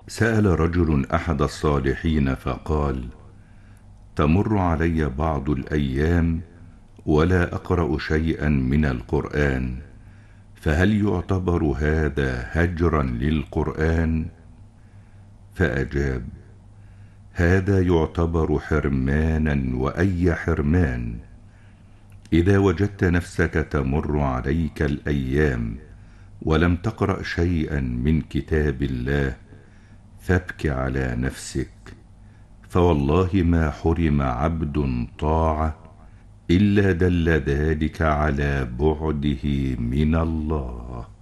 سأل رجل أحد الصالحين فقال: تمر علي بعض الأيام ولا أقرأ شيئا من القرآن، فهل يعتبر هذا هجرا للقرآن؟ فأجاب: هذا يعتبر حرمانا، وأي حرمان. إذا وجدت نفسك تمر عليك الأيام ولم تقرأ شيئا من كتاب الله فابك على نفسك، فوالله ما حرم عبد طاعة إلا دل ذلك على بعده من الله.